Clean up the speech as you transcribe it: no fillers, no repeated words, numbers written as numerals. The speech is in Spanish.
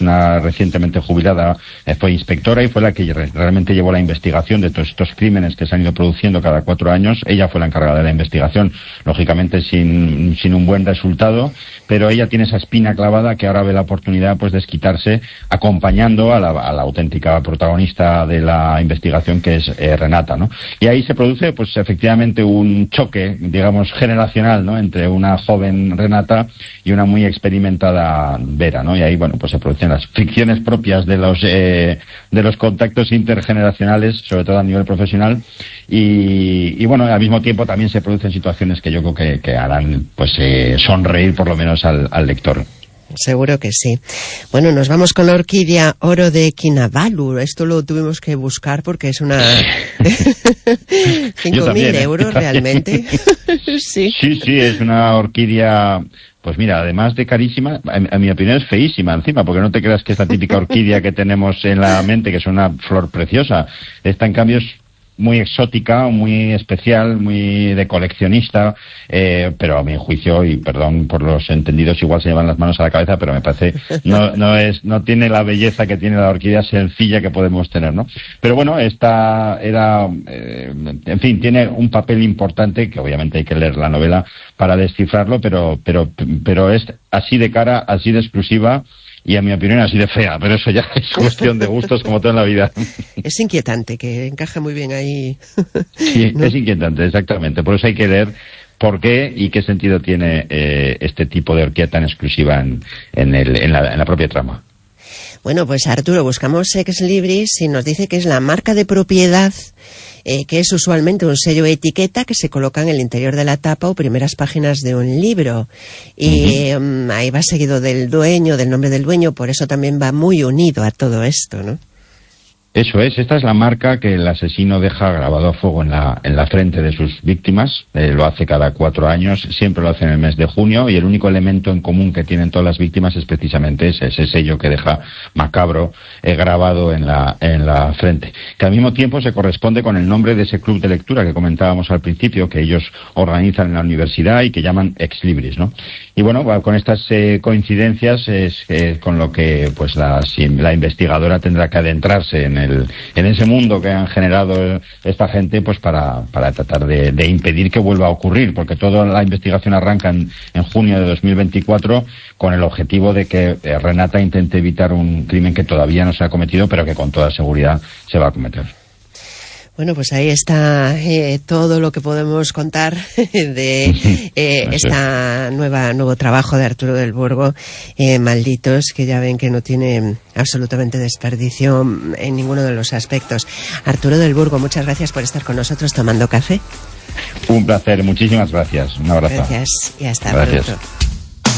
una recientemente jubilada, fue inspectora y fue la que realmente llevó la investigación de todos estos crímenes que se han ido produciendo cada 4 años. Ella fue la encargada de la investigación, lógicamente sin un buen resultado, pero ella tiene esa espina clavada que ahora ve la oportunidad pues de desquitarse acompañando a la auténtica protagonista de la investigación, que es Renata, ¿no? Y ahí se produce pues efectivamente un choque, digamos, generacional, ¿no?, entre una joven Renata y una muy experimentada Vera, ¿no? Y ahí, bueno, pues se producen las fricciones propias de los contactos intergeneracionales, sobre todo a nivel profesional, y bueno, al mismo tiempo también se producen situaciones que yo creo que harán pues sonreír por lo menos al lector. Seguro que sí. Bueno, nos vamos con la orquídea oro de Kinabalu. Esto lo tuvimos que buscar porque es una 5.000 euros realmente. Sí, es una orquídea. Pues mira, además de carísima, a mi opinión es feísima encima, porque no te creas que es la típica orquídea que tenemos en la mente, que es una flor preciosa. Esta, en cambio, es muy exótica, muy especial, muy de coleccionista, pero a mi juicio, y perdón por los entendidos, igual se llevan las manos a la cabeza, pero me parece no tiene la belleza que tiene la orquídea sencilla que podemos tener, ¿no? Pero bueno, esta era, en fin, tiene un papel importante que obviamente hay que leer la novela para descifrarlo, pero es así de cara, así de exclusiva. Y a mi opinión así de fea, pero eso ya es cuestión de gustos como todo en la vida. Es inquietante, que encaja muy bien ahí. Sí, ¿no? Es inquietante, exactamente. Por eso hay que leer por qué y qué sentido tiene este tipo de orquídea tan exclusiva en la propia trama. Bueno, pues Arturo, buscamos Ex Libris y nos dice que es la marca de propiedad, que es usualmente un sello etiqueta que se coloca en el interior de la tapa o primeras páginas de un libro. Y ahí va seguido del dueño, del nombre del dueño, por eso también va muy unido a todo esto, ¿no? Eso es, esta es la marca que el asesino deja grabado a fuego en la frente de sus víctimas. Lo hace cada 4 años, siempre lo hace en el mes de junio, y el único elemento en común que tienen todas las víctimas es precisamente ese sello que deja macabro grabado en la frente, que al mismo tiempo se corresponde con el nombre de ese club de lectura que comentábamos al principio, que ellos organizan en la universidad y que llaman Ex Libris, ¿no? Y bueno, con estas coincidencias es con lo que pues la investigadora tendrá que adentrarse en ese mundo que han generado esta gente, pues para tratar de impedir que vuelva a ocurrir, porque toda la investigación arranca en junio de 2024 con el objetivo de que Renata intente evitar un crimen que todavía no se ha cometido, pero que con toda seguridad se va a cometer. Bueno, pues ahí está todo lo que podemos contar de nuevo trabajo de Arturo del Burgo, Malditos, que ya ven que no tiene absolutamente desperdicio en ninguno de los aspectos. Arturo del Burgo, muchas gracias por estar con nosotros tomando café. Un placer, muchísimas gracias. Un abrazo. Gracias y hasta pronto.